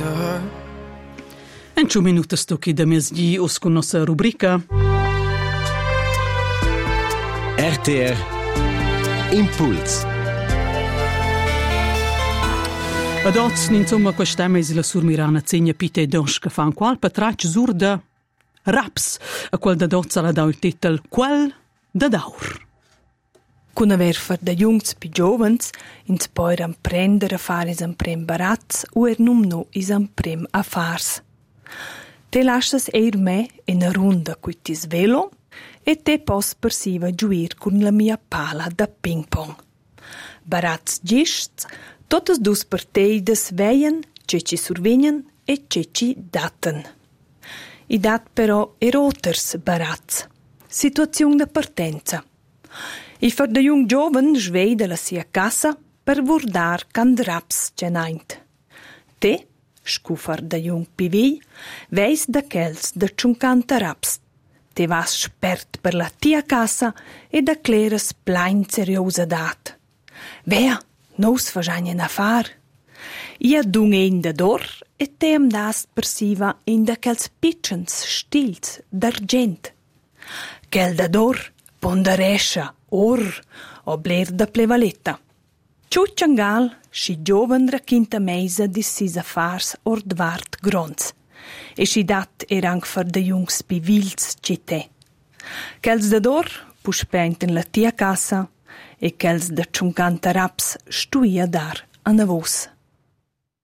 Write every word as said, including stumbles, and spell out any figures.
to her. En ciò minuto stocchi da mesdi os con nostra rubrica R T R Impuls. ad oz insomma questa mese la surmirana segna pite donsch che fan qual patrac zurda raps a qual da oz la dà il titel qual da daur. Con aver far da jungs pi giovens, ins poiran prendere a fare is prem barats o er num no is prem affars. Te lascias eir me in a runda cuitis velo e te pos persiva giuir con la mia pala da ping pong. Barats gists, totes dus parteides veien, ceci survegnen e ceci daten. I dat però er oters barats. Situazione da partenza. I fer de jung joven sveide la sia casa per vurdar can draps genaint. Te, scufar de jung pivi, veis da chels de cinquanta raps. Te vas spert per la tia casa e da cleres plain seriosa dat. Vea, nos fagianien a far. Ia dung ein da dor e te am das persiva in da chels pitchens stils d'argent. Chel da dor ponderescia or o bler da plevaletta. Ciucciangal, si gioven rachinta meisa di sis affars or dvart grons. E si dat erang far de jungs pivils cite. Chels da dor puspenten la tia casa e chels da cinquanta raps stuia dar a navos.